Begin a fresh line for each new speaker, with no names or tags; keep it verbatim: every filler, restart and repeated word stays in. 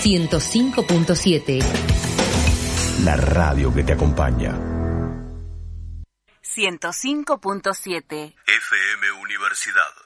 ciento cinco punto siete.
La radio que te acompaña.
ciento cinco punto siete.
F M Universidad.